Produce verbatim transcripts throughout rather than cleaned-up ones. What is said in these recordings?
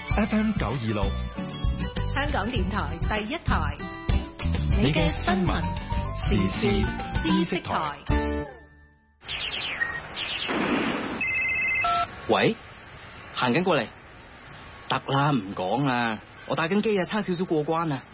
F M 九二六， 香港電台第一台， 你嘅新聞時事知識台。 喂，行緊過嚟，得啦，唔講啦，我打緊機啊，差少少過關啊。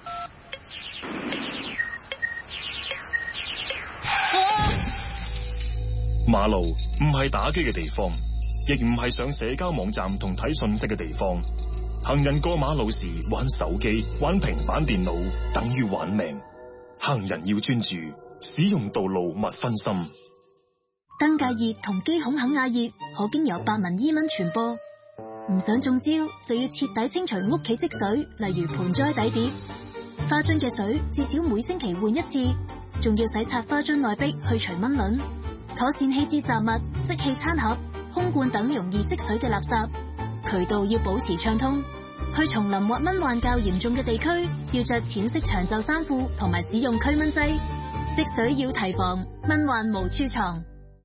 馬路唔係打機嘅地方，亦唔係上社交網站同睇信息嘅地方。行人過馬路時玩手機、玩平板電腦，等於玩命。行人要專注，使用道路勿分心。 登革熱同肌孔肯亞熱可經由白紋伊蚊傳播，唔想中招就要徹底清除屋企積水，例如盆栽底碟、花樽嘅水，至少每星期換一次，仲要洗刷花樽內壁去除蚊卵。妥善棄置雜物，即棄餐盒、空罐等容易積水嘅垃圾，渠道要保持暢通。去叢林或蚊患較嚴重嘅地區，要着淺色長袖衫褲同埋使用驅蚊劑。積水要提防，蚊患無處藏。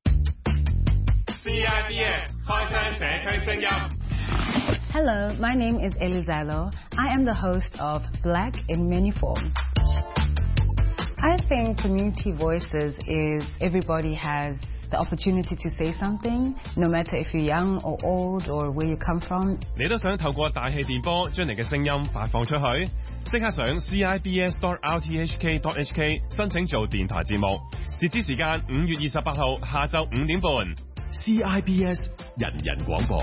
C I B S 開箱社區聲音。 Hello, my name is Elizalo. I am the host of Black in Many Forms. I think community voices is everybody has the opportunity to say something, no matter if you're young or old or where you come from. 你都想透過大氣電波將你嘅聲音發放出去？即刻上 C I B S dot R T H K dot H K 申請做電台節目，截止時間五月二十八號下晝五點半。 C I B S 人人廣播。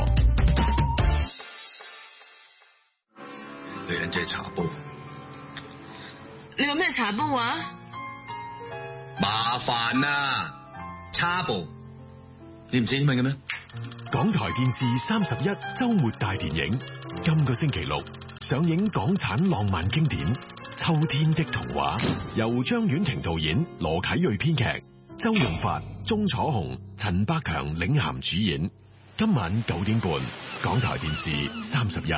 女人借茶煲， 你話咩茶煲啊？ 麻煩啊！叉煲，你唔知英文嘅咩？ 港台電視三十一周末大電影，今個星期六上映港產浪漫經典《秋天的童話》，由張婉婷導演，羅啟銳編劇，周潤發、鐘楚紅、陳百強領銜主演。今晚九點半，港台電視三十一。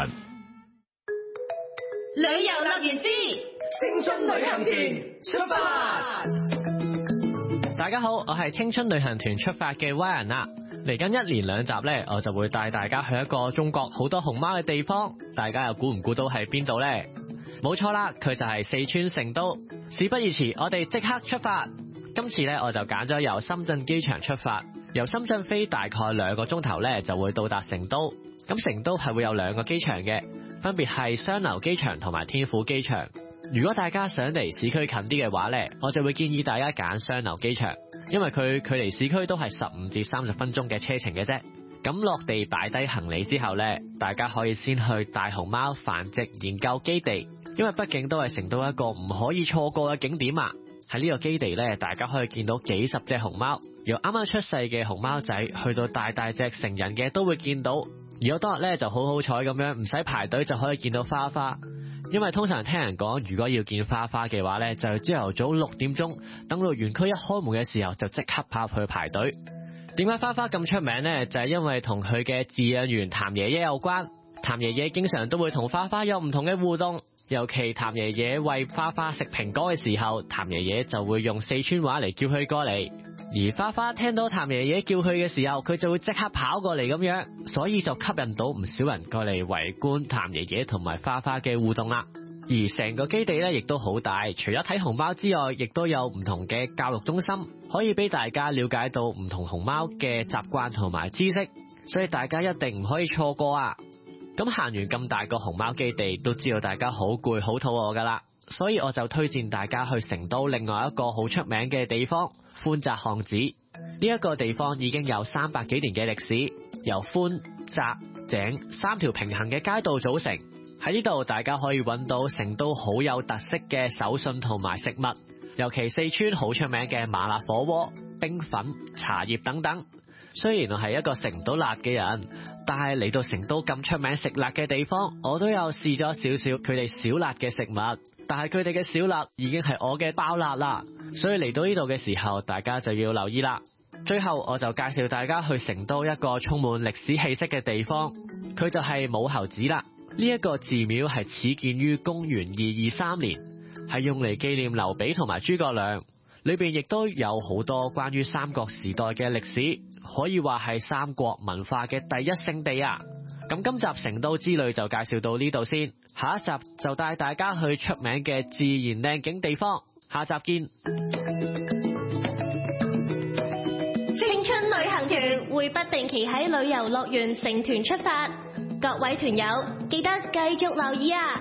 旅遊樂園之青春旅行團出發。 大家好，我係青春旅行團出發嘅 Ryan 啦。嚟緊一連兩集呢，我就會帶大家去一個中國好多熊貓嘅地方，大家又估唔估到係邊度呢？冇錯啦，佢就係四川成都。事不宜遲，我哋即刻出發。今次呢，我就揀咗由深圳機場出發，由深圳飛大概兩個鐘頭呢，就會到達成都。咁成都係會有兩個機場嘅，分別係雙流機場同埋天府機場。如果大家想離市區近啲嘅話呢，我就會建議大家揀雙流機場，因為佢距離市區都係十五至三十分鐘嘅車程嘅啫。咁落地擺低行李之後呢，大家可以先去大熊貓繁殖研究基地，因為畢竟都係成都一個唔可以錯過嘅景點啊。喺呢個基地呢，大家可以見到幾十隻熊貓，由啱啱出世嘅熊貓仔去到大大隻成人嘅都會見到。而我當日呢，就好好彩咁樣，唔使排隊就可以見到花花。因為通常聽人講，如果要見花花嘅話呢，就要朝頭早六點鐘，等到園區一開門嘅時候就即刻跑去排隊。點解花花咁出名呢？就係因為同佢嘅飼養員譚爺爺有關。譚爺爺經常都會同花花有唔同嘅互動，尤其譚爺爺餵花花食蘋果嘅時候，譚爺爺就會用四川話嚟叫佢過嚟。而花花聽到譚爺爺叫佢嘅時候，佢就會即刻跑過嚟咁樣，所以就吸引到唔少人過嚟圍觀譚爺爺同埋花花嘅互動啦。而成個基地咧亦都好大，除咗睇熊貓之外，亦都有唔同嘅教育中心，可以俾大家了解到唔同熊貓嘅習慣同埋知識，所以大家一定唔可以錯過啊！咁行完咁大個熊貓基地，都知道大家好攰好肚餓噶啦，所以我就推薦大家去成都另外一個好出名嘅地方寬窄巷子。呢一個地方已經有三百幾年嘅歷史，由寬、窄、井三條平行嘅街道組成。喺呢度大家可以揾到成都好有特色嘅手信同埋食物，尤其四川好出名嘅麻辣火鍋、冰粉、茶葉等等。雖然我係一個食唔到辣嘅人，但係嚟到成都咁出名食辣嘅地方，我都有試咗少少佢哋小辣嘅食物，但係佢哋嘅小辣已經係我嘅爆辣啦，所以嚟到呢度嘅時候，大家就要留意啦。最後我就介紹大家去成都一個充滿歷史氣息嘅地方，佢就係武侯祠啦。呢一個寺廟係始建於公元二二三年，係用嚟紀念劉備同埋諸葛亮，裏邊亦都有好多關於三國時代嘅歷史，可以話係三國文化嘅第一聖地啊！ 咁今集成都之旅就介紹到呢度先，下一集就帶大家去出名嘅自然靚景地方，下集見。 青春旅行團會不定期喺旅遊樂園成團出發，各位團友記得繼續留意啊！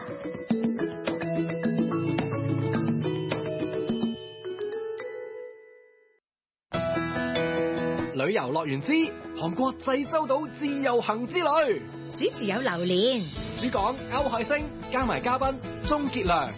旅遊樂園之韓國濟州島自由行之旅， 主持有榴蓮， 主講歐海星，加埋嘉賓鍾傑良。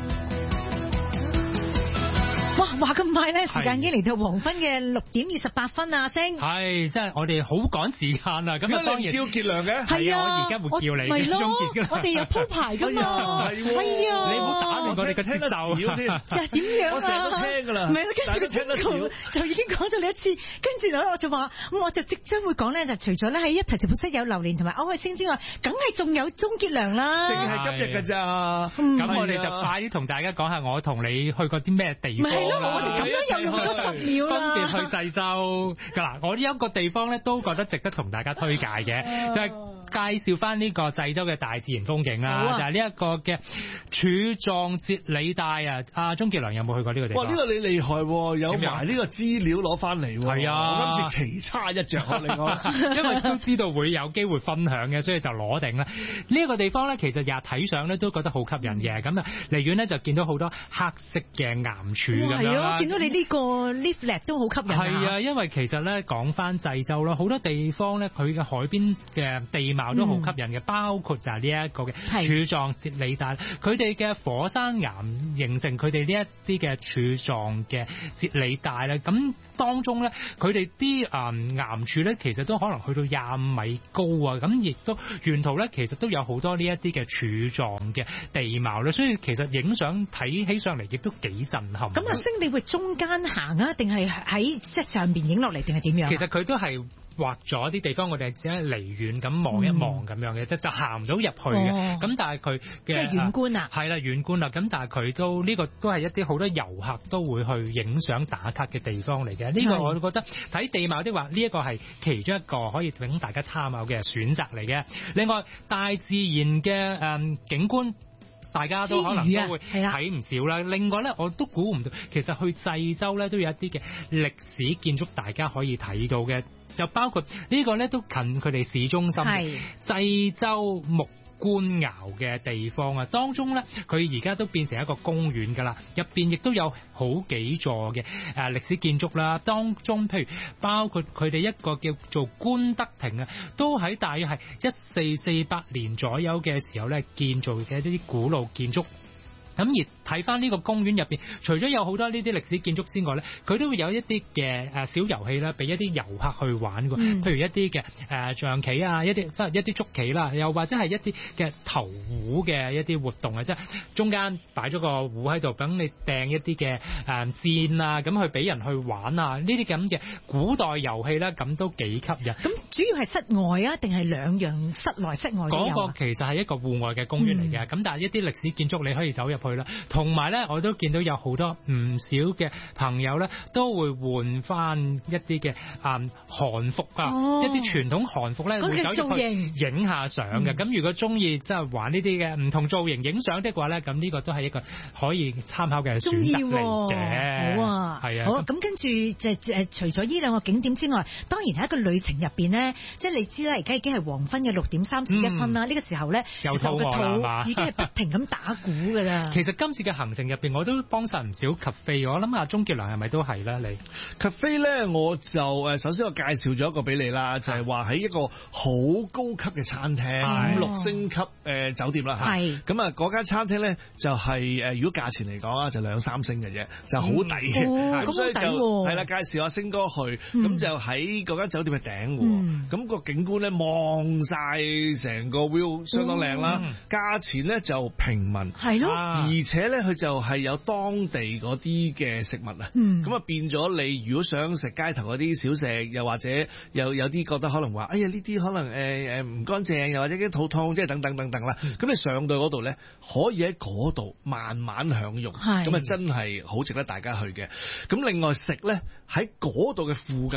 哇！話咁快咧，時間已經嚟到黃昏嘅六點二十八分啊，星。 係，真係我哋好趕時間啊！咁啊，當然叫傑良嘅。 係啊，我而家會叫你嘅鍾傑嘅。 我哋有鋪排㗎嘛。係係啊，你唔好打亂我哋嘅節奏先。 就係點樣啊？ 我成日都聽㗎啦。 唔係啦，跟住聽得少，就已經講咗你一次。跟住咧，我就話，咁我就即將會講咧，就除咗咧喺一齊直播室有榴蓮同埋歐海星之外，梗係仲有鍾傑良啦。 淨係今日㗎咋？ 咁我哋就快啲同大家講下我同你去過啲咩地方啦。 我哋咁樣又用咗十秒啦。 分別去濟州嗱，我呢一個地方咧都覺得值得同大家推介嘅，就係介紹翻呢個濟州嘅大自然風景啦，就係呢一個嘅柱狀節理帶啊！阿鍾傑良有冇去過呢個地方？ 哇！呢個你厲害喎，有埋呢個資料攞翻嚟喎。係啊，我今次奇差一著啊！你講， 因為都知道會有機會分享嘅，所以就攞定啦。呢一個地方咧，其實日睇相咧都覺得好吸引嘅。咁啊，離遠咧就見到好多黑色嘅岩柱咁樣啦。 見到你呢個 leaflet 都好吸引。 係啊，因為其實咧講翻濟州啦，好多地方咧佢嘅海邊嘅地貌都好吸引嘅，嗯、包括就係呢一個嘅柱狀節理帶，佢哋嘅火山岩形成佢哋呢一啲嘅柱狀嘅節理帶咧，咁當中咧佢哋啲誒岩柱咧其實都可能去到廿五米高啊，咁亦都沿途咧其實都有好多呢一啲嘅柱狀嘅地貌咧，所以其實影相睇起上嚟亦都幾震撼。 咁阿星，你會中間行啊，定係喺即係上邊影落嚟，定係點樣？ 其實佢都係畫咗啲地方，我哋只係離遠咁望一望咁樣嘅，即、嗯、就行唔到入去嘅。咁、哦、但係佢嘅即係遠觀啊， 係啦遠觀啦。咁但係佢都呢、這個都係一啲好多遊客都會去影相打卡嘅地方嚟嘅。呢、這個我都覺得睇地貌的話，呢、這、一個係其中一個可以俾大家參考嘅選擇嚟嘅。另外大自然嘅誒、嗯、景觀。大家都可能都會睇唔少啦。另外咧，我都估唔到，其實去濟州咧都有一啲嘅歷史建築，大家可以睇到嘅，就包括呢個咧都近佢哋市中心嘅濟州木官窑嘅地方啊，當中咧佢而家都變成一個公園㗎啦，入邊亦都有好幾座嘅誒歷史建築啦，當中譬如包括佢哋一個叫做官德亭啊，都喺大約係一四四八年左右嘅時候咧建造嘅一啲古老建築。咁而睇翻呢個公園入邊，除咗有好多呢啲歷史建築之外咧，佢都會有一啲嘅誒小遊戲啦，俾一啲遊客去玩嘅、嗯，譬如一啲嘅誒象棋啊，一啲即係一啲捉棋啦，又或者係一啲嘅投壺嘅一啲活動啊，即係中間擺咗個壺喺度，等你掟一啲嘅誒箭啊，咁去俾人去玩啊，呢啲咁嘅古代遊戲咧，咁都幾吸引。咁主要係室外啊，定係兩樣室內室外都有啊？ 嗰個其實係一個戶外嘅公園嚟嘅，咁、嗯、但係一啲歷史建築你可以走入去啦，同埋咧，我都見到有好多唔少嘅朋友咧，都會換翻一啲嘅啊韓服啊，哦、一啲傳統韓服咧，會走入去影下相嘅。咁、嗯、如果中意即係玩呢啲嘅唔同造型影相的話咧，咁呢個都係一個可以參考嘅選擇嚟嘅。 好啊， 係啊。 好，咁跟住就誒，除咗呢兩個景點之外，當然喺一個旅程入邊咧，即係你知啦，而家已經係黃昏嘅六點三十一分啦。呢、嗯、個時候咧，其實我嘅肚已經係不停咁打鼓㗎啦。 其實今次嘅行程入邊，我都幫晒唔少 cafe， 我諗阿鍾傑良係咪都係咧？你 cafe 咧，我就誒首先我介紹咗一個俾你啦，就係話喺一個好高級嘅餐廳，五六星級誒酒店啦嚇。係咁啊，嗰間餐廳咧就係誒，如果價錢嚟講啊，就兩三星嘅啫，就好抵嘅。咁、哦、所以就係啦，介紹阿星哥去，咁、嗯、就喺嗰間酒店嘅頂喎。咁、嗯、個景觀咧望晒成個 view 相當靚啦，價、嗯、錢咧就平民，係咯，而且咧佢就係有當地嗰啲嘅食物啊，咁、嗯、啊變咗你如果想食街頭嗰啲小食，又或者有有啲覺得可能話，哎呀呢啲可能誒誒唔乾淨，又或者啲肚痛，即係等等等等啦。咁、嗯、你上到嗰度咧，可以喺嗰度慢慢享用，咁啊真係好值得大家去嘅。咁另外食咧喺嗰度嘅附近咧，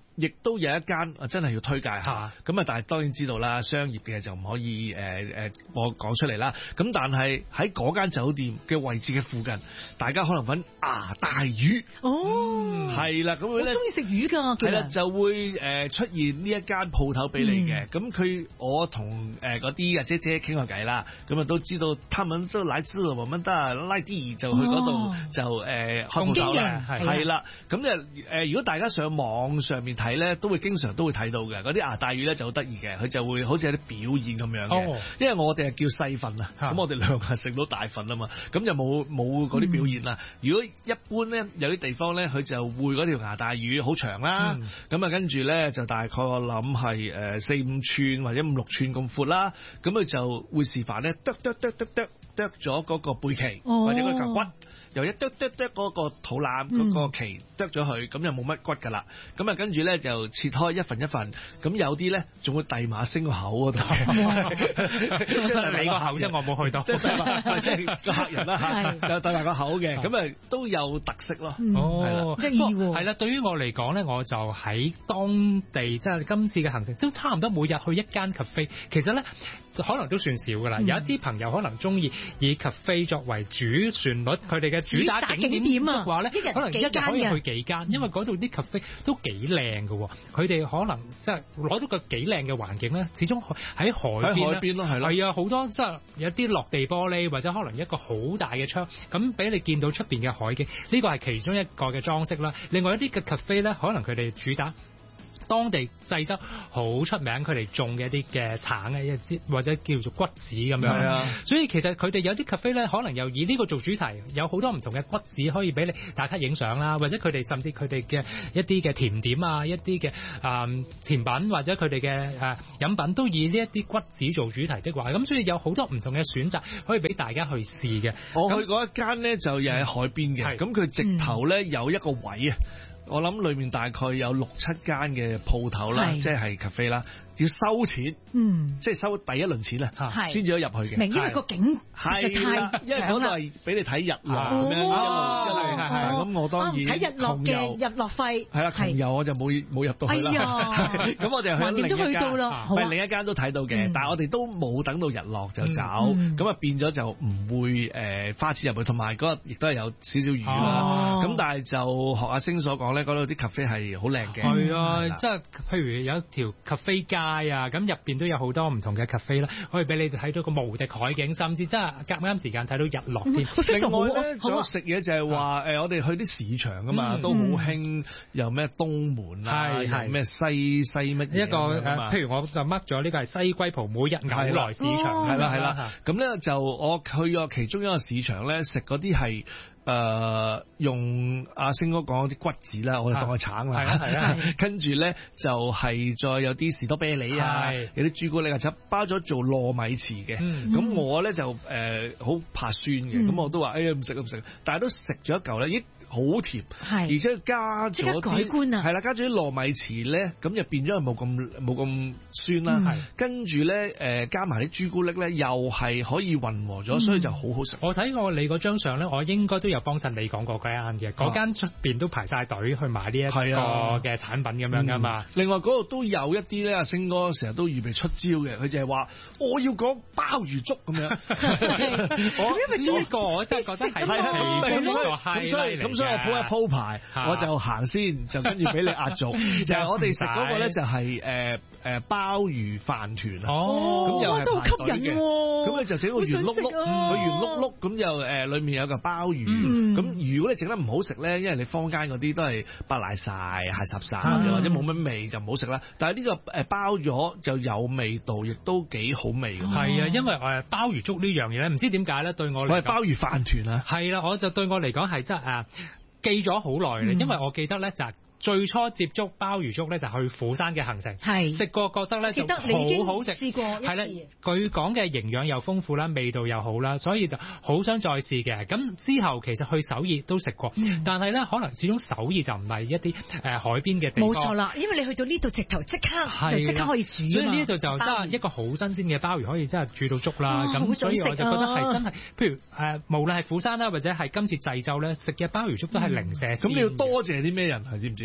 亦都有一間啊，真係要推介下。咁啊，但係當然知道啦，商業嘅就唔可以誒誒、呃，我講出嚟啦。咁但係喺嗰間酒店嘅位置嘅附近，大家可能揾牙大魚。 哦， 係啦，咁佢咧， 我中意食魚㗎。 係啦，就會誒出現呢一間鋪頭俾你嘅。咁、嗯、佢我同誒嗰啲阿姐姐傾過偈啦，咁啊都知道，他們都來自我們的拉啲，就去嗰度、哦、就誒、呃、開鋪頭啦。係啦，咁就誒如果大家上網上面睇咧，都會經常都會睇到嘅。嗰啲牙帶魚咧就好得意嘅，佢就會好似有啲表演咁樣嘅、哦。因為我哋係叫細份啊，咁我哋兩個人食到大份啊嘛，咁就冇冇嗰啲表演啦、嗯。如果一般咧，有啲地方咧，佢就會嗰條牙帶魚好長啦，咁、嗯、啊跟住咧就大概我諗係誒四五寸或者五六寸咁闊啦，咁佢就會示範咧剁剁剁剁剁剁咗嗰個背鰭、哦、或者嗰嚿骨。又一剁剁剁嗰個肚腩嗰個鰭剁咗佢，咁就冇乜骨㗎啦。咁啊跟住咧就切開一份一份，咁有啲咧仲會遞埋升個口嗰度，即係你個口啫，我冇去到，即係即係個客人啦嚇，有遞埋個口嘅，咁啊都有特色咯。 哦，得意喎。係啦，對於我嚟講咧，我就喺當地即係今次嘅行程都差唔多每日去一間 cafe， 其實咧可能都算少㗎啦。有一啲朋友可能中意以 cafe 作為主旋律，佢哋嘅主打景點嘅話咧，可能一日可以去幾間，因為嗰度啲 cafe 都幾靚嘅。佢哋可能即係攞到個幾靚嘅環境咧，始終喺海邊啦，係啊，好多即係有啲落地玻璃或者可能一個好大嘅窗，咁俾你見到出邊嘅海景。呢個係其中一個嘅裝飾啦。另外一啲嘅 cafe 咧，可能佢哋主打當地濟州好出名，佢哋種嘅一啲嘅橙嘅一啲或者叫做骨子咁樣。係啊，所以其實佢哋有啲 cafe 咧，可能又以呢個做主題，有好多唔同嘅骨子可以俾你打卡影相啦，或者佢哋甚至佢哋嘅一啲嘅甜點啊，一啲嘅誒甜品或者佢哋嘅誒飲品都以呢一啲骨子做主題的話，咁所以有好多唔同嘅選擇可以俾大家去試嘅。 我去嗰一間咧就又喺海邊嘅，咁佢直頭咧有一個位啊。我諗裏面大概有六七間嘅鋪頭啦，即係 cafe 啦，要收錢，嗯，即係收第一輪錢啊，先至可以入去嘅。明， 因為個景實在太因為嗰度係俾你睇日落咁樣，一路一路係係。咁我當然睇日落嘅日落費係啦，窮遊我就冇冇入到去啦。咁我哋去另一間，係另一間都睇到嘅，但係我哋都冇等到日落就走，咁啊變咗就唔會誒花錢入去，同埋嗰日亦都係有少少雨啦。咁但係就學阿星所講咧。嗰度啲 cafe 係好靚嘅， 係啊，即係譬如有一條 cafe 街啊，咁入邊都有好多唔同嘅 cafe 啦，可以俾你睇到個無敵海景，甚至真係夾啱時間睇到日落添。 另外咧，仲有食嘢就係話誒，我哋去啲市場㗎嘛，都好興，又咩東門啊，又咩西西乜嘢一個誒，譬如我就 mark 咗呢個係西龜蒲每日牛來市場， 係啦係啦，咁咧就我去過其中一個市場咧，食嗰啲係。誒、呃、用阿星哥講啲骨子啦，我哋當佢橙啦，係啊，跟住咧就係、是、再有啲士多啤梨啊，有啲朱古力啊，就包咗做糯米糍嘅。咁、嗯、我咧就誒好、呃、怕酸嘅，咁、嗯、我都話哎呀唔食唔食，但係都食咗一嚿咧，咦好甜，而且加咗啲係啦，加咗啲糯米糍咧，咁就變咗係冇咁冇咁酸啦。嗯、跟住咧誒加埋啲朱古力咧，又係可以混和咗、嗯，所以就好好食。 我睇過你嗰張相咧，我應該都有幫襯你講過嗰間嘅，嗰間出邊都排晒隊去買呢一個嘅產品咁樣噶嘛、嗯。 另外嗰度都有一啲咧，阿星哥成日都預備出招嘅，佢就係話我要講鮑魚粥咁樣。 我因為呢個我真係覺得係係咁所以咁所以咁所以我鋪一鋪排，我就行先，就跟住俾你壓軸。就係我哋食嗰個咧，就係誒誒鮑魚飯團啊。哦，咁又係排隊嘅。咁咧就整個圓碌碌，佢圓碌碌咁就誒裏面有個鮑魚。咁、嗯、如果你整得唔好食咧，因為你坊間嗰啲都係白賴晒、鞋雜晒，又或者冇乜味就唔好食啦。但係呢個誒包咗就有味道，亦都幾好味嘅。 係啊，因為誒鮑魚粥呢樣嘢咧，唔知點解咧對我嚟講， 我係鮑魚飯團啊。係啦，我就對我嚟講係真係誒記咗好耐嘅，因為我記得咧就係。最初接觸鮑魚粥咧，就去釜山嘅行程，食過覺得咧就好好食，試過係啦。佢講嘅營養又豐富啦，味道又好啦，所以就好想再試嘅。咁之後其實去首爾都食過，嗯、但係咧可能始終首爾就唔係一啲誒、呃、海邊嘅地方。 冇錯啦，因為你去到呢度直頭即刻就即刻可以煮， 所以呢度就真係一個好新鮮嘅鮑魚可以真係煮到粥啦。咁、哦、所以我就覺得係真係，譬如誒、呃、無論係釜山啦，或者係今次濟州咧食嘅鮑魚粥都係零舍鮮。 咁、嗯、你要多謝啲咩人係知唔知？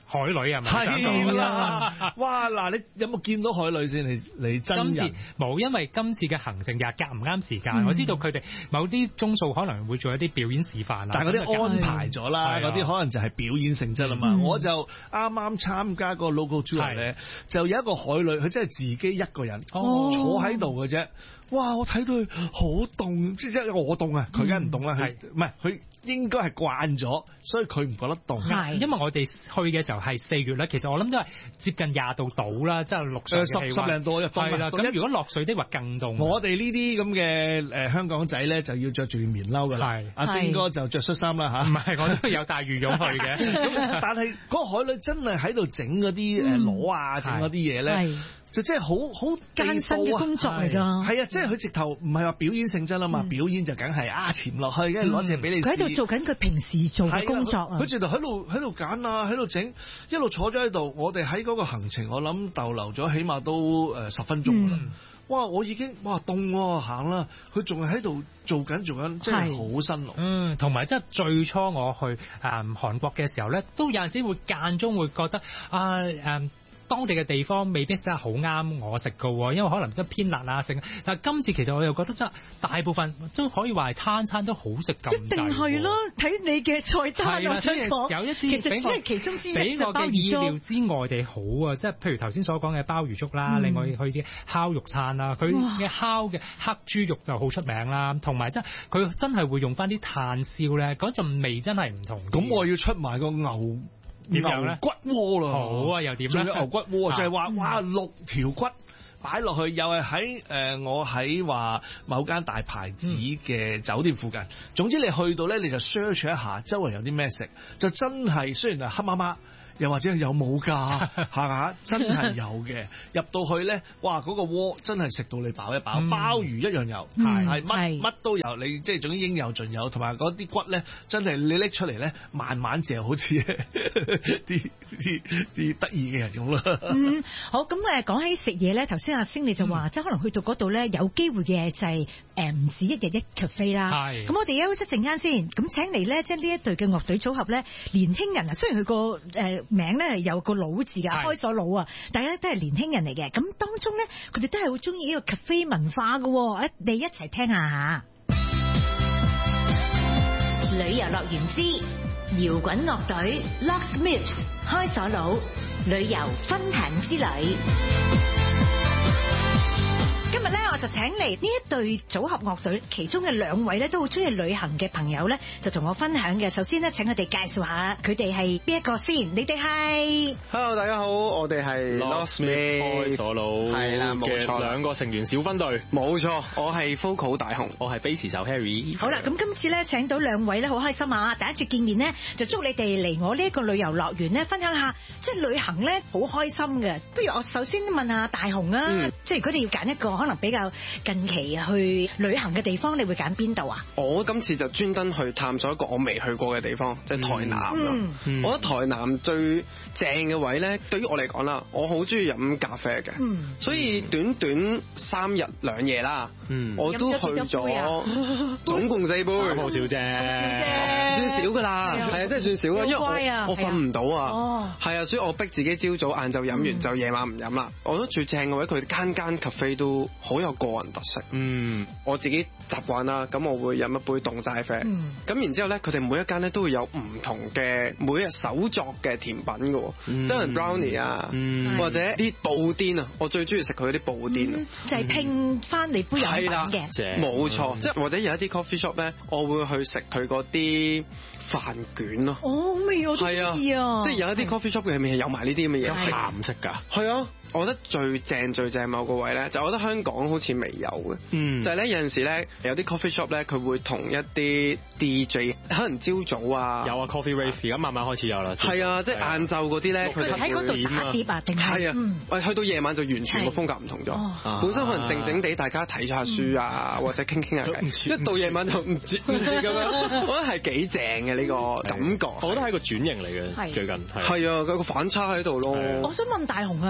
海女係咪？ 係啦，哇！嗱，你有冇見到海女先？你你真人今次冇，因為今次嘅行程又夾唔啱時間。 嗯、 我知道佢哋某啲鐘數可能會做一啲表演示範啦， 但係嗰啲安排咗啦，嗰啲可能就係表演性質啦嘛。嗯、我就啱啱參加個 local tour 咧，就有一個海女，佢真係自己一個人、哦、坐喺度嘅啫。哇！我睇到佢好凍，即係我凍啊，佢梗係唔凍啦。係唔係佢應該係慣咗，所以佢唔覺得凍。 係因為我哋去嘅時候係四月咧，其實我諗都係接近廿度到啦，即係陸上嘅氣溫十零度一凍。係啦， 咁如果落水的話更凍。 我哋呢啲咁嘅誒香港仔咧，就要着住棉褸㗎啦。係阿星哥就着恤衫啦嚇。唔係，我都有帶羽絨去嘅。 咁但係嗰個海女真係喺度整嗰啲誒螺啊，整嗰啲嘢咧。就真係好好艱辛嘅工作嚟㗎， 係啊，即係佢直頭唔係話表演性質啊嘛，嗯、表演就梗係啊潛落去，跟住攞隻俾你試。 佢喺度做緊佢平時做嘅工作啊！ 佢直頭喺度喺度揀啊，喺度整，一路坐咗喺度。我哋喺嗰個行程，我諗逗留咗起碼都誒十分鐘啦。嗯、哇！我已經哇凍喎，行啦。佢仲係喺度做緊做緊，真係好辛勞。 嗯，同埋即係最初我去誒、嗯、韓國嘅時候咧，都有陣時會間中會覺得啊誒。嗯當地嘅地方未必真係好啱我食㗎喎，因為可能都偏辣啊剩。但係今次其實我又覺得真係大部分都可以話係餐餐都好食咁。 一定係啦，睇你嘅菜單我想講， 有一啲其實只係其中之一就鮑魚粥。比我嘅意料之外地好啊！即係譬如頭先所講嘅鮑魚粥啦，嗯、另外去啲烤肉餐啦，佢嘅烤嘅黑豬肉就好出名啦，同埋即係佢真係會用翻啲炭燒咧，嗰陣味真係唔同。 咁我要出埋個牛。牛骨鍋啦， 好啊，又點咧？ 仲有牛骨鍋，就係話哇六條骨擺落去，又係喺誒我喺話某間大牌子嘅酒店附近。嗯、總之你去到咧，你就 search 一下周圍有啲咩食，就真係雖然係黑麻麻。又或者有冇㗎？下下真係有嘅。入到去咧，哇！嗰、那個鍋真係食到你飽一飽，嗯、鮑魚一樣有，係乜乜都有。你即係總之應有盡有，同埋嗰啲骨咧，真係你拎出嚟咧，慢慢嚼，好似啲啲啲得意嘅人咁啦。 嗯，好咁誒，講起食嘢咧，頭先阿星你就話，嗯、即係可能去到嗰度咧，有機會嘅就係誒唔止一日一 cafe 啦。係。咁我哋休息陣間先，咁請嚟咧，即係呢一隊嘅樂隊組合咧，年輕人啊，雖然佢個誒名咧係有個老字㗎，開鎖佬啊，大家都係年輕人嚟嘅。咁當中咧，佢哋都係好中意呢個 cafe 文化嘅。誒，你一齊聽下下。 旅遊樂園之搖滾樂隊 Locksmiths 開鎖佬旅遊分享之旅。 今日咧，我就請嚟呢一隊組合樂隊，其中嘅兩位咧都好中意旅行嘅朋友咧，就同我分享嘅。首先咧，請佢哋介紹下佢哋係邊一個先。你哋係 Hello， 大家好，我哋係 Locksmiths 開鎖佬係啦，冇錯，兩個成員小分隊， 冇錯。我係 Focal 大雄， 我係 Bass 手 Harry。 好啦，咁今次咧請到兩位咧，好開心啊！第一次見面咧，就祝你哋嚟我呢一個旅遊樂園咧，分享下即係旅行咧好開心嘅。不如我首先問下大雄啊，嗯、即係如果你要揀一個可能比較近期去旅行嘅地方，你會揀邊度啊？ 我今次就專登去探索一個我未去過嘅地方，即係台南咯。嗯嗯、我覺得台南最正嘅位咧，對於我嚟講啦，我好中意飲咖啡嘅，嗯、所以短短三日兩夜啦，嗯、我都去咗總共四杯， 好少啫， 算少噶啦，係啊，真係算少啦，因為我我瞓唔到啊，係啊，所以我逼自己朝早晏晝飲完、嗯、就夜晚唔飲啦。我覺得最正嘅位，佢間間 cafe 都好有個人特色。嗯，我自己習慣啦，咁我會飲一杯凍齋啡。咁、嗯、然之後咧，佢哋每一間咧都會有唔同嘅每日手作嘅甜品嘅，即係 brownie 啊，嗯、或者啲布甸啊，我最中意食佢啲布甸啊， 嗯、就係、是、拼翻嚟杯飲品嘅， 冇錯。即係或者有一啲 coffee shop 咧，我會去食佢嗰啲飯卷咯。 哦，好味啊， 係啊，即係有一啲 coffee shop 入面係有埋呢啲咁嘅嘢， 鹹色㗎。 係啊。我覺得最正最正某個位咧，就我覺得香港好似未有嘅，嗯、就係咧有陣時咧有啲 coffee shop 咧，佢會同一啲 D J 可能朝早啊， 有啊 coffee rave 而家慢慢開始有啦， 係啊，即係晏晝嗰啲咧，佢喺嗰度打碟啊，定係係啊，喂、嗯，去到夜晚就完全個風格唔同咗，哦、本身可能靜靜地大家睇下書啊，嗯、或者傾傾下偈，一到夜晚就唔知唔知咁樣，我覺得係幾正嘅呢個感覺， 我覺得係個轉型嚟嘅，最近係係啊，有個反差喺度咯。 我想問大雄啊，即係你。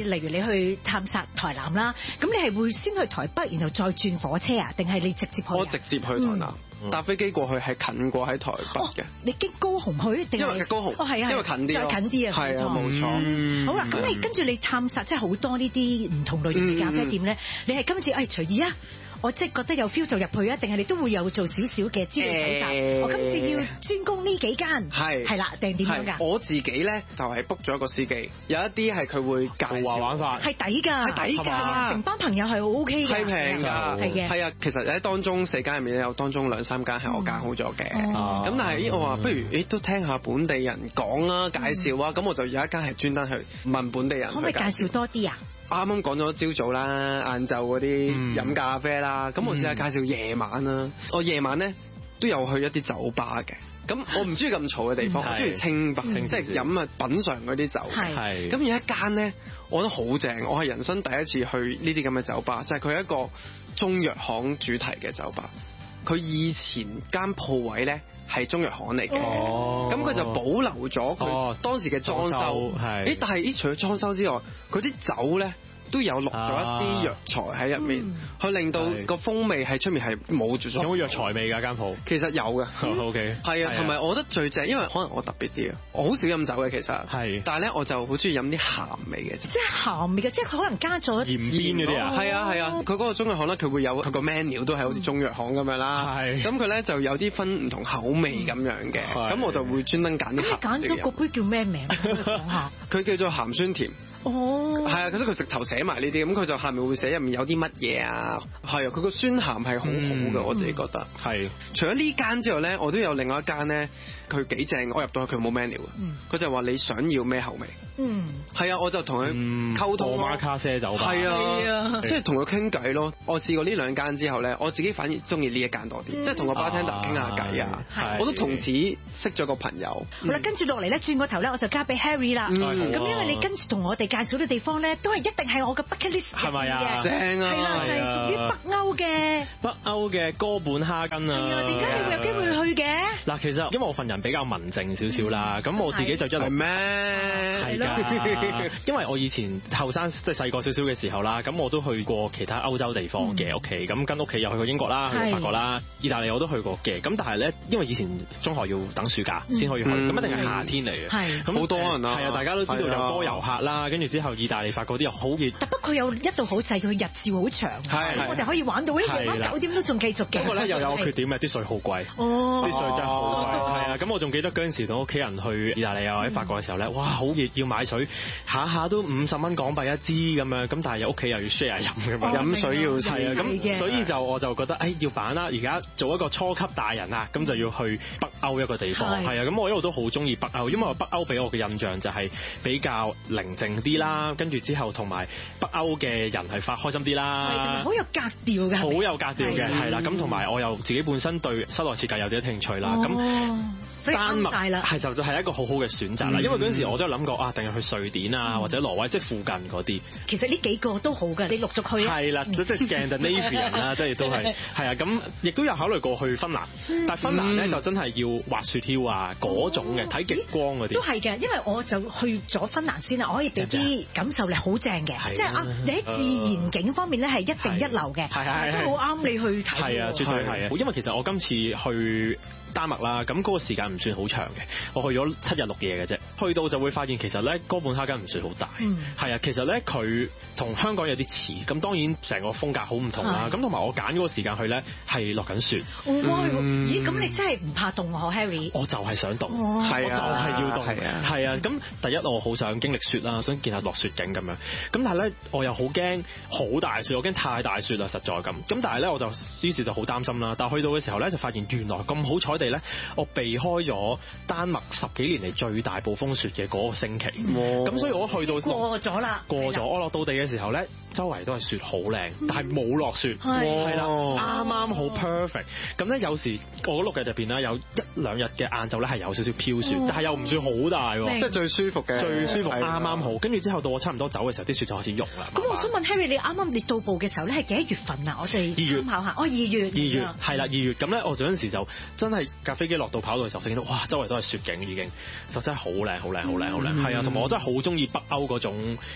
例如你去探索台南啦，咁你係會先去台北，然後再轉火車啊？定係你直接去？ 我直接去台南。嗯、搭飛機過去係近過喺台北嘅、哦。你經高雄去定係？因為高雄。哦，係啊，因為近啲。再近啲啊， 係啊，冇錯。 嗯、好啦，咁你跟住你探索即係好多呢啲唔同類型嘅咖啡店咧，嗯、你係今次誒隨意啊？我即係覺得有 feel 就入去啊，定係你都會有做少少嘅資料搜集？欸、我今次要專攻呢幾間，係係啦，定點樣㗎？ 我自己咧就係 book 咗一個司機，有一啲係佢會介紹玩法， 係抵㗎，係抵㗎，成班朋友係 O K 嘅， 係平㗎， 係嘅， 係啊。其實喺當中四間入面有當中兩三間係我揀好咗嘅，咁、嗯、但係我話不如誒都聽下本地人講啊，介紹啊，咁、嗯、我就有一間係專登去問本地人， 可唔可以介紹多啲啊？ 啱啱講咗朝早啦，晏晝嗰啲飲咖啡啦，咁、嗯、我試下介紹夜晚啦。嗯、我夜晚咧都有去一啲酒吧嘅，咁我唔中意咁嘈嘅地方，我中意清白，嗯、即係飲啊品嚐嗰啲酒。係，咁有一間咧，我覺得好正，我係人生第一次去呢啲咁嘅酒吧，就係佢係一個中藥行主題嘅酒吧。佢以前間鋪位咧係中藥行嚟嘅，咁、哦、佢就保留咗佢當時嘅裝修。係，誒，但係咦，除咗裝修之外，佢啲酒咧都有落咗一啲藥材喺入面，去、啊、令到個風味喺出面係冇住咗。有冇藥材味㗎間鋪？其實有嘅。 O K。係啊，同埋我覺得最正，因為可能我特別啲啊，我好少飲酒嘅其實。係。但係咧，我就好中意飲啲鹹味嘅。即係鹹味嘅，即係佢可能加咗鹽邊嗰啲啊。 係啊係啊，佢嗰個中藥行咧，佢會有佢個 menu 都係好似中藥行咁樣啦。係。咁佢咧就有啲分唔同口味咁樣嘅，咁我就會專登揀啲鹹嘅。 你揀咗個杯叫咩名？講下。 佢叫做鹹酸甜。哦。係啊，所以佢直頭寫埋呢啲，咁佢就下面會寫入面有啲乜嘢啊？係啊，佢個酸鹹係好好嘅，嗯、我自己覺得。係、嗯。除咗呢間之外咧，我都有另外一間咧，佢幾正。我入到去佢冇 menu 嘅，佢、嗯、就話你想要咩口味。嗯。係啊，我就同佢溝通咯。 馬卡啡酒吧。 係啊，即係同佢傾偈咯。我試過呢兩間之後咧，我自己反而中意呢一間多啲，即係同個 bartender 傾下偈啊。我都從此識咗個朋友。 嗯、好啦，跟住落嚟咧，轉個頭咧，我就交俾 Harry 啦。咁、嗯、因為你跟住同我哋介紹啲地方咧，都係一定係我嘅 bucket list 係咪啊？ 正啊！ 係啦，就係屬於北歐嘅。 北歐嘅哥本哈根啊！ 係啊，點解你會有機會去嘅？ 嗱，其實因為我份人比較文靜少少啦，咁、嗯、我自己就一路咩？ 係㗎，因為我以前後生即係細個少少嘅時候啦，咁我都去過其他歐洲地方嘅屋企，咁、嗯、跟屋企又去過英國啦，去過法國啦，意大利我都去過嘅。咁但係咧，因為以前中學要等暑假先可以去，咁、嗯、一定係夏天嚟嘅。係，咁好多人啊。係啊，大家都知道有多遊客啦，跟住之後意大利、法國啲又好熱。 但不過有一度好滯，佢日照好長，係我哋可以玩到呢夜晚九點都仲繼續嘅。 不過咧又有個缺點嘅，啲水好貴。哦，啲水真係好貴。係啊，咁我仲記得嗰陣時同屋企人去意大利啊或者法國嘅時候咧，哇，好熱，要買水，下下都五十蚊港幣一支咁樣，咁但係有屋企又要 share 飲嘅嘛，飲水要係啊，咁所以就我就覺得，誒要辦啦，而家做一個初級大人啊，咁就要去北歐一個地方，係啊，咁我一路都好中意北歐，因為北歐俾我嘅印象就係比較寧靜啲啦，跟住之後同埋北歐嘅人係發開心啲啦，係，同埋好有格調嘅，好有格調嘅，係啦，咁同埋我又自己本身對室內設計有啲興趣啦，咁、哦、丹麥係就就係一個好好嘅選擇啦、嗯，因為嗰陣時我都有諗過啊，定係去瑞典啊、嗯、或者挪威，即係附近嗰啲。其實呢幾個都好嘅，你陸續去啊。係啦，即係 Scandinavian 啦，即係都係係啊，咁亦都有考慮過去芬蘭，嗯、但係芬蘭咧、嗯、就真係要滑雪橇啊嗰種嘅，睇、哦、極光嗰啲。都係嘅，因為我就去咗芬蘭先啦，我可以俾啲感受你好正嘅，即係啊，你喺自然景方面咧係一定一流嘅，係係係，都好啱你去睇。係啊，絕對係啊，因為其實我今次去丹麥啦，咁嗰個時間唔算好長嘅，我去咗七日六夜嘅啫。去到就會發現其實咧哥本哈根唔算好大，係、嗯、啊，其實咧佢同香港有啲似，咁當然成個風格好唔同啦。咁同埋我揀嗰個時間去咧係落緊雪。哦嗯、咦？咁你真係唔怕凍喎 Harry？我就係想凍，哦、我就係要凍，係啊，係啊。咁第一我好想經歷雪啦，想見下落雪景咁樣。咁但係咧我又好驚好大雪，我驚太大雪啦，實在咁。咁但係咧我就於是就好擔心啦。但係去到嘅時候咧就發現原來咁好彩地咧，我避開咗丹麥十幾年嚟最大暴風雪嘅嗰個星期。咁所以我去到過咗啦，過咗我落到地嘅時候咧，周圍都係雪好靚，但係冇落雪，係啦，啱啱好 perfect。咁咧有時我六日入邊咧有一兩日嘅晏晝咧係有少少飄雪，但係又唔算好大，即係最舒服嘅，最舒服啱啱好。跟住之後到我差唔多走嘅時候，啲雪就開始溶啦。咁我想問 Harry，你啱啱你到步嘅時候咧係幾多月份啊？我哋參考下。哦，二月。二月係啦，二月咁咧，我嗰陣時就真係架飛機落到跑道嘅時候，見到哇，周圍都係雪景，已經就真係好靚，好靚，好靚，好靚。係啊，同埋我真係好中意北歐嗰種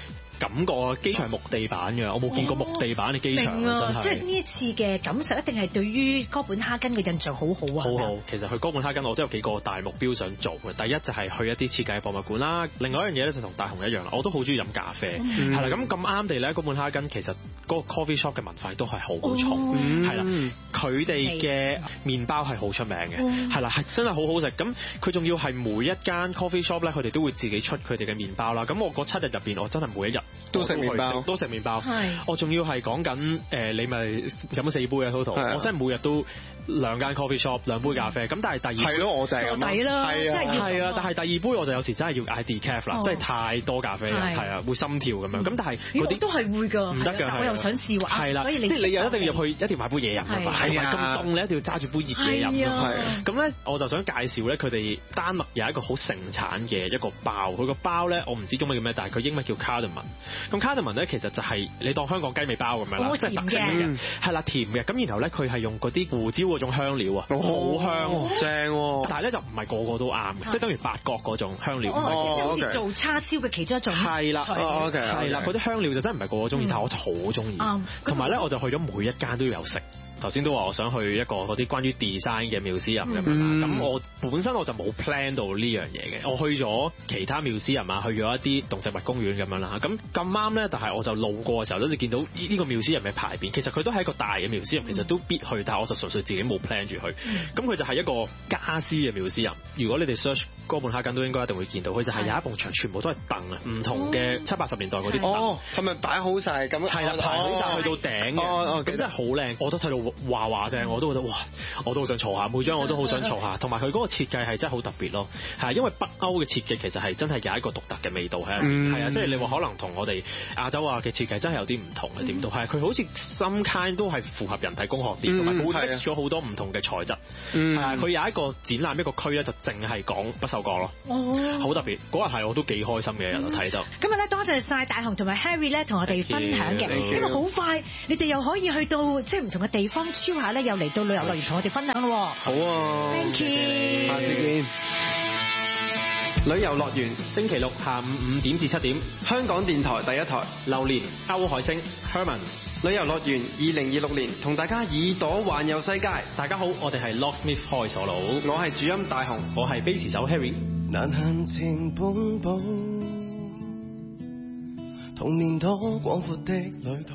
感覺機場係木地板嘅，我冇見過木地板嘅機場真係。 即係呢一次嘅感受一定係對於哥本哈根嘅印象好好啊！ 好好，其實去哥本哈根我都有幾個大目標想做嘅。第一就係去一啲設計博物館啦，另外一樣嘢咧就同大雄一樣啦，我都好中意飲咖啡，係啦、嗯。咁咁啱地咧，哥本哈根其實嗰個 coffee shop 嘅文化都係好重，係啦、哦。佢哋嘅麵包係好出名嘅，係啦、哦，係真係好好食。咁佢仲要係每一間 coffee shop 咧，佢哋都會自己出佢哋嘅麵包啦。咁我嗰七日入邊，我真係每一日都食麵包， 都食麵包。係，我仲要係講緊誒，你咪飲咗四杯嘅 total，我真係每日都兩間 coffee shop 兩杯咖啡。咁但係第二係咯，我就係咁抵啦，係啊， 係啊。但係第二杯我就有時真係要嗌 decaf 啦，真係太多咖啡，係啊，會心跳咁樣。咁但係嗰啲都係會㗎， 唔得㗎， 我又想試喎。係啦，所以你即係你又一定要入去，一定要買杯嘢飲㗎嘛。係啊，咁凍你一定要揸住杯熱嘢飲。係。咁咧，我就想介紹咧，佢哋丹麥有一個好盛產嘅一個包，佢個包咧，我唔知中文叫咩，但係佢英文叫 cardamom。咁 cardamom 咧，其實就係你當香港雞尾包咁樣啦，即係特色嘅，係啦，甜嘅。咁然後咧，佢係用嗰啲胡椒嗰種香料啊，好香，正喎。但係咧就唔係個個都啱嘅，即係等於八角嗰種香料。 哦，好似做叉燒嘅其中一種。 係啦，係啦，嗰啲香料就真係唔係個個中意，但係我就好中意。同埋咧，我就去咗每一間都有食。頭先都話我想去一個嗰啲關於 design 嘅 museum 咁樣啦，咁我本身我就冇 plan 到呢樣嘢嘅，我去咗其他 museum啊，去咗一啲動植物公園咁樣啦，咁咁啱咧，但係我就路過嘅時候，都就見到呢個 museum嘅牌匾，其實佢都係一個大嘅 museum，其實都必去，但係我就純粹自己冇 plan 住去，咁佢就係一個家私嘅 museum。如果你哋 search 哥本哈根都應該一定會見到，佢就係有一埲牆全部都係凳啊，唔同嘅七八十年代嗰啲凳。 哦，係咪擺好晒咁？ 係啦，排好晒去到頂嘅，咁真係好靚，我都睇到話話正，我都覺得哇，我都好想坐下，每張我都好想坐下，同埋佢嗰個設計係真係好特別咯，係因為北歐嘅設計其實係真係有一個獨特嘅味道喺入面，係啊，即係你話可能同我哋亞洲啊嘅設計真係有啲唔同嘅點都係，佢好似 some kind 都係符合人體工學啲，同埋佢會 mix 咗好多唔同嘅材質，係啊，佢有一個展覽一個區咧就淨係講不鏽鋼咯，好特別，嗰日係我都幾開心嘅日睇到。 今日咧多謝晒大雄同埋 Harry 咧同我哋分享嘅，因為好快你哋又可以去到即係唔同嘅地方超下咧，又嚟到旅遊樂園同我哋分享咯。 好啊 ，Thank you， 下次見。旅遊樂園星期六下午五點至七點， 香港電台第一台， 榴蓮、歐海星、Herman。 旅遊樂園二零二六年同大家耳朵環遊世界。 大家好，我哋係 Locksmith 開鎖佬， 我係主音大雄， 我係 bass 手 Harry。 難行程奔跑，童年多廣闊的旅途。